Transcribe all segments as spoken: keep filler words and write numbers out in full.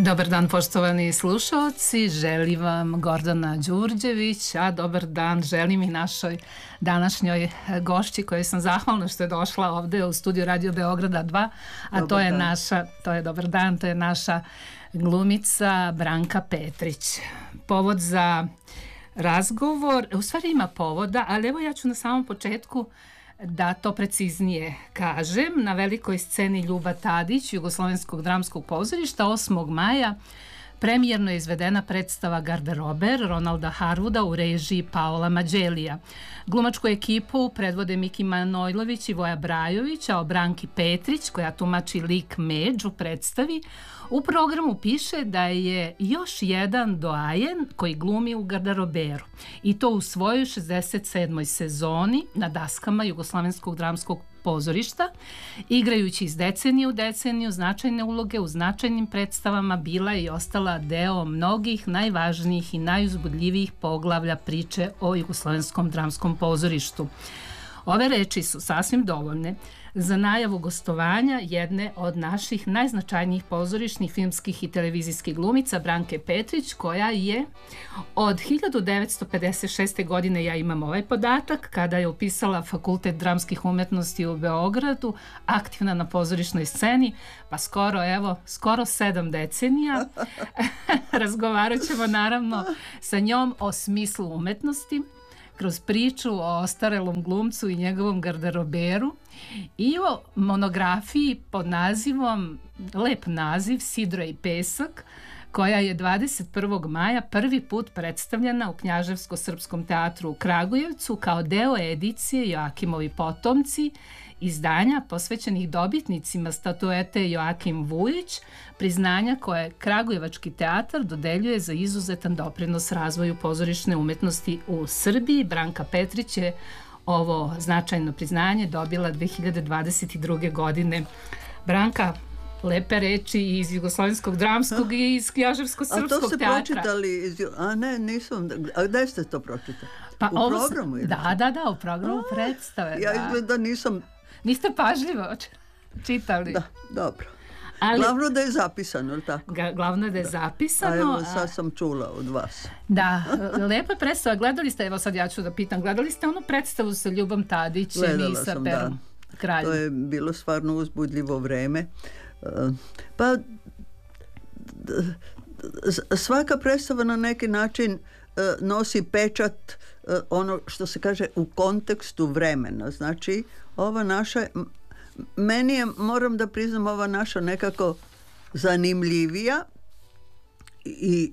Dobar dan, poštovani slušalci, želi vam Gordana Đurđević, a dobar dan želim i našoj današnjoj gošći kojoj sam zahvalna što je došla ovde u studiju Radio Beograda dva, a dobar to je dan. naša, to je dobar dan, to je naša glumica Branka Petrić. Povod za razgovor, u stvari ima povoda, ali evo ja ću na samom početku da to preciznije kažem. Na velikoj sceni Ljuba Tadić Jugoslovenskog dramskog pozorišta osmog maja premijerno je izvedena predstava Garderober Ronalda Harwooda u režiji Paola Mađelija. Glumačku ekipu predvode Miki Manojlović i Voja Brajović, a o Branki Petrić, koja tumači lik Međ u predstavi, u programu piše da je još jedan doajen koji glumi u Garderoberu. I to u svojoj šezdeset sedmoj sezoni na daskama Jugoslovenskog dramskog pozorišta, igrajući iz decenije u deceniju značajne uloge u značajnim predstavama, bila je i ostala deo mnogih najvažnijih i najuzbudljivijih poglavlja priče o Jugoslovenskom dramskom pozorištu. Ove reči su sasvim dovoljne za najavu gostovanja jedne od naših najznačajnijih pozorišnih, filmskih i televizijskih glumica, Branke Petrić, koja je od hiljadu devetsto pedeset šeste. godine, ja imam ovaj podatak, kada je upisala Fakultet dramskih umetnosti u Beogradu, aktivna na pozorišnoj sceni, pa skoro, evo, skoro sedam decenija. Razgovarat ćemo naravno sa njom o smislu umetnosti, kroz priču o ostarelom glumcu i njegovom garderoberu i o monografiji pod nazivom, lep naziv, Sidro i pesak, koja je dvadeset prvog maja prvi put predstavljena u Knjaževsko-srpskom teatru u Kragujevcu kao deo edicije Joakimovi potomci, izdanja posvećenih dobitnicima statuete Joakim Vujić, priznanja koje Kragujevački teatar dodeljuje za izuzetan doprinos razvoju pozorišne umetnosti u Srbiji. Branka Petrić je ovo značajno priznanje dobila dve hiljade dvadeset druge. godine. Branka, lepe reči iz Jugoslovenskog dramskog i iz Knjaževsko-srpskog teatra. A to ste teatra. pročitali? Iz, a ne, nisam. A gde ste to pročitali? Pa u ovo, programu? Ili? Da, da, da, u programu a, predstave. Ja da. izgleda nisam... Niste pažljivo čitali. Da, dobro. Ali, glavno da je zapisano, ili tako? Ga, glavno da je da. zapisano. A evo, sad sam čula od vas. Da, lepa predstava. Gledali ste, evo sad ja ću da pitam, gledali ste onu predstavu sa Ljubom Tadićem Gledala i sa sam, Perom da. Kraljom? To je bilo stvarno uzbudljivo vreme. Pa svaka predstava na neki način nosi pečat ono što se kaže u kontekstu vremena. Znači, ova naša, meni je, moram da priznam, ova naša nekako zanimljivija i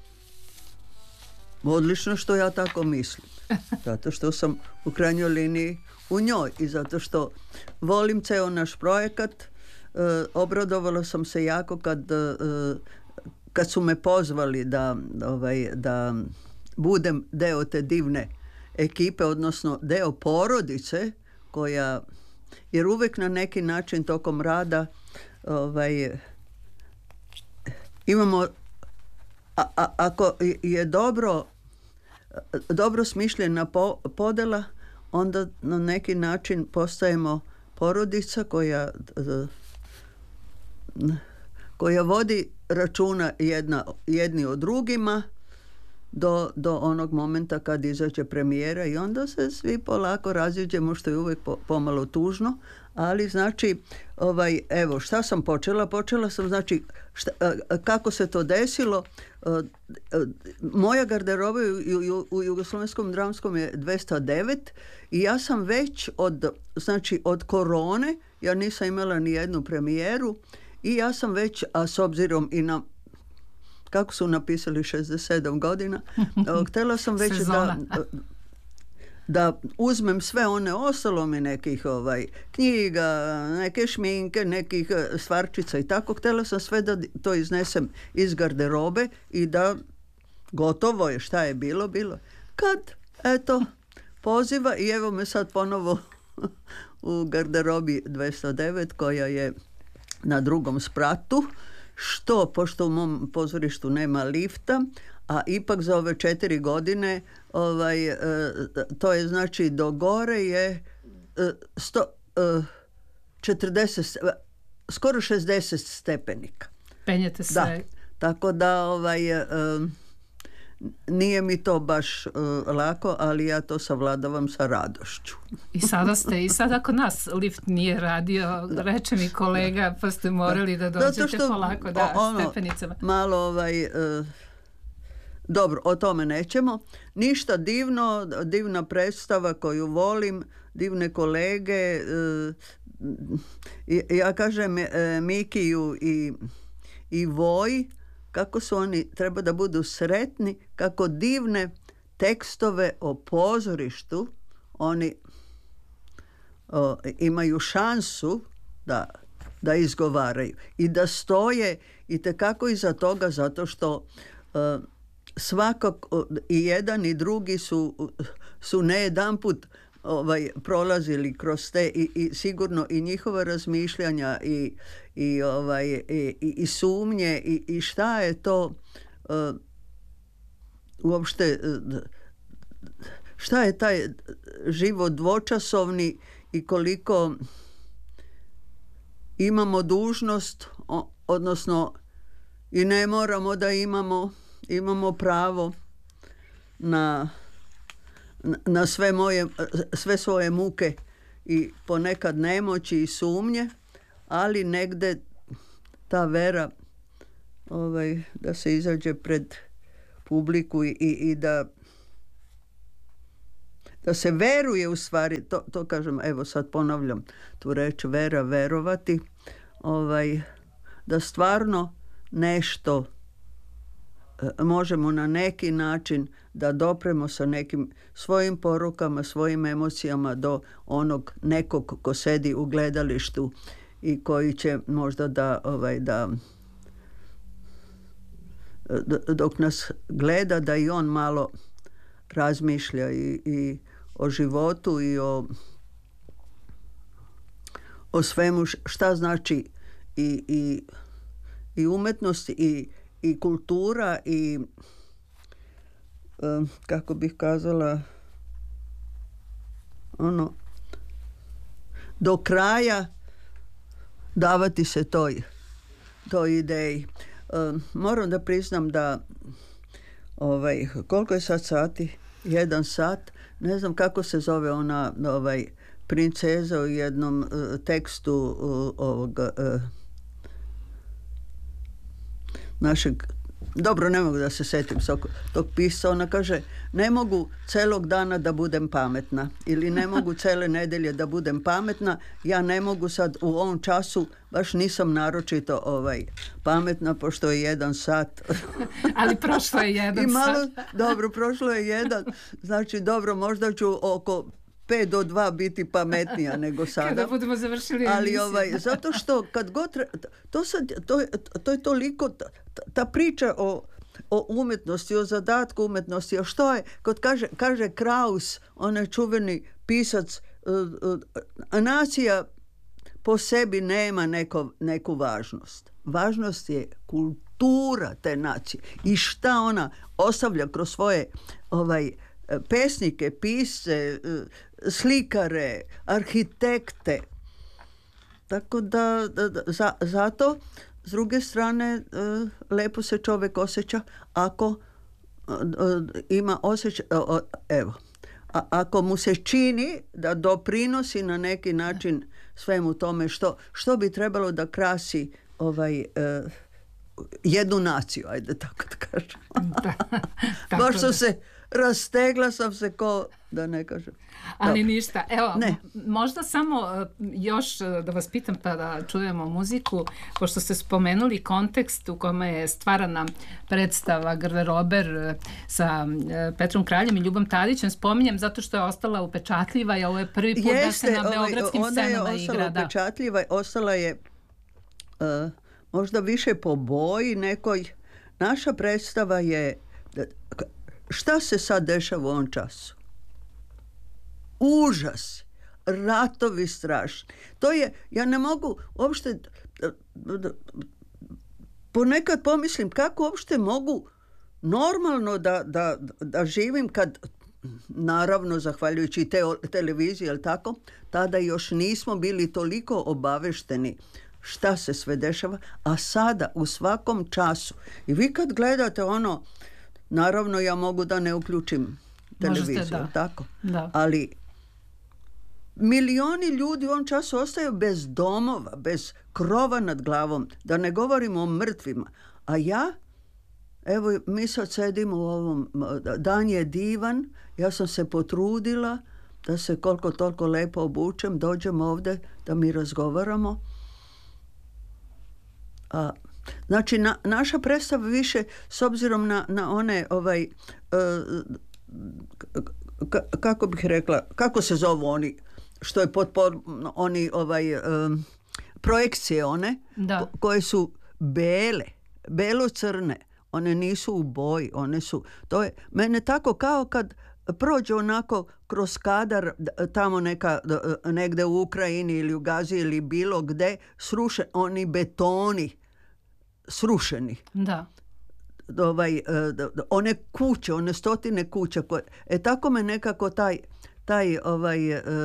odlično što ja tako mislim. Zato što sam u krajnjoj liniji u njoj i zato što volim ceo naš projekat. Uh, obradovala sam se jako kad, uh, kad su me pozvali da, ovaj, da budem deo te divne ekipe, odnosno deo porodice koja, jer uvek na neki način tokom rada ovaj, imamo, a, a, ako je dobro dobro smišljena po, podela, onda na neki način postajemo porodica koja koja vodi računa jedna, jedni o drugima do, do onog momenta kad izađe premijera i onda se svi polako raziđemo, što je uvijek po, pomalo tužno, ali znači ovaj, evo šta sam počela počela sam znači šta, kako se to desilo. Moja garderoba u, u Jugoslovenskom dramskom je dvesta devet i ja sam već od, znači od korone, ja nisam imala ni jednu premijeru i ja sam već, a s obzirom i na kako su napisali šezdeset sedam godina, htjela sam već da, da uzmem sve one, ostalo mi nekih ovaj, knjiga, neke šminke, nekih stvarčica i tako, htjela sam sve da to iznesem iz garderobe i da gotovo je, šta je bilo, bilo. Kad, eto, poziva i evo me sad ponovo u garderobi dvesta devet koja je na drugom spratu, što, pošto u mom pozorištu nema lifta, a ipak za ove četiri godine ovaj, e, to je znači do gore je e, sto, e, četrdeset, skoro šezdeset stepenika. Penjete se. Da. Tako da ovaj, um, nije mi to baš uh, lako, ali ja to savladavam sa radošću. I sada ste, i sada kod nas lift nije radio, reče mi kolega, pa ste morali da dođete što, polako da, ono, stepenicama. Malo ovaj... Uh, dobro, o tome nećemo. Ništa divno, divna predstava koju volim, divne kolege. Uh, ja kažem uh, Mikiju i, i Voji, kako su oni, treba da budu sretni, kako divne tekstove o pozorištu oni o, imaju šansu da, da izgovaraju i da stoje i tekako iza toga, zato što o, svakako i jedan i drugi su, su ne jedanput ovaj, prolazili kroz te i, i sigurno i njihova razmišljanja i, i, ovaj, i, i sumnje i, i šta je to uh, uopšte uh, šta je taj život dvočasovni i koliko imamo dužnost, o, odnosno i ne moramo da imamo imamo pravo na na sve moje, sve svoje muke i ponekad nemoći i sumnje, ali negde ta vera ovaj, da se izađe pred publiku i, i, i da da se veruje u stvari, to, to kažem, evo sad ponavljam tu reč vera, verovati, ovaj, da stvarno nešto možemo na neki način da dopremo sa nekim svojim porukama, svojim emocijama do onog nekog ko sedi u gledalištu i koji će možda da, ovaj, da dok nas gleda da i on malo razmišlja i, i o životu i o, o svemu šta znači i, i, i umetnost i i kultura i um, kako bih kazala ono do kraja davati se toj toj ideji. Um, moram da priznam da ovaj, koliko je sad sati? Jedan sat. Ne znam kako se zove ona ovaj, princeza u jednom uh, tekstu uh, ovoga uh, našeg, dobro, ne mogu da se setim tog pisca, ona kaže, ne mogu celog dana da budem pametna ili ne mogu cele nedelje da budem pametna, ja ne mogu sad u ovom času, baš nisam naročito ovaj, pametna, pošto je jedan sat. Ali prošlo je jedan I malo, sat. Dobro, prošlo je jedan, znači dobro, možda ću oko pet do dva biti pametnija nego sada. Kada budemo završili ali emisiju. ovaj, zato što kad god to, sad, to, to je toliko ta, ta priča o, o umetnosti, o zadatku umetnosti, o što je, kad kaže, kaže Kraus, onaj čuveni pisac, uh, uh, nacija po sebi nema neko, neku važnost. Važnost je kultura te nacije i šta ona ostavlja kroz svoje ovaj, pesnike, pisce, slikare, arhitekte. Tako da, da, da za, zato s druge strane lepo se čovjek osjeća ako ima osjećaj, evo, a, ako mu se čini da doprinosi na neki način svemu tome što, što bi trebalo da krasi ovaj jednu naciju, ajde tako da kažem. Da, baš su se rastegla sam se ko, da ne kažem. Ali ništa. Evo, ne. možda samo još da vas pitam pa da čujemo muziku, pošto ste spomenuli kontekst u kome je stvarana predstava Garderober sa Petrom Kraljem i Ljubom Tadićem. Spominjem zato što je ostala upečatljiva i ovo je prvi put Jeste, da se na beogradskim ovaj, scenama igra. Ona je ostala da. upečatljiva, ostala je uh, možda više po boji nekoj. Naša predstava je šta se sad dešava u ovom času? Užas, ratovi strašni. To je, ja ne mogu uopšte, ponekad pomislim kako uopšte mogu normalno da, da, da živim kad, naravno, zahvaljujući te, televiziji, jel tako, tada još nismo bili toliko obavešteni šta se sve dešava, a sada u svakom času. I vi kad gledate ono, naravno ja mogu da ne uključim televiziju, Možete, da. tako? Da. Ali milioni ljudi u ovom času ostaju bez domova, bez krova nad glavom, da ne govorimo o mrtvima. A ja, evo, mi sad sedimo u ovom, dan je divan, ja sam se potrudila da se koliko toliko lepo obučem, dođem ovdje da mi razgovaramo. A, znači, na, naša predstava više, s obzirom na, na one, ovaj, uh, k- kako bih rekla, kako se zovu oni, što je potpor, oni, ovaj, um, projekcije one, ko, koje su bele, belo-crne, one nisu u boji, one su, to je, mene tako kao kad prođe onako kroz kadar tamo neka, negde u Ukrajini ili u Gazi ili bilo gde, sruše, oni betoni srušeni. Da. Ovaj, one kuće, one stotine kuća. Koje, e tako me nekako taj, taj ovaj,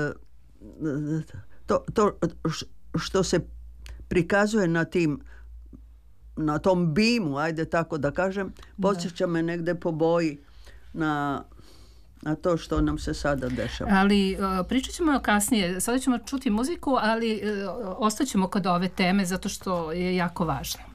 to, to što se prikazuje na tim, na tom bimu, ajde tako da kažem, podsjeća me negde po boji na, na to što nam se sada dešava. Ali uh, pričat ćemo kasnije, sada ćemo čuti muziku, ali uh, ostaćemo kod ove teme zato što je jako važno.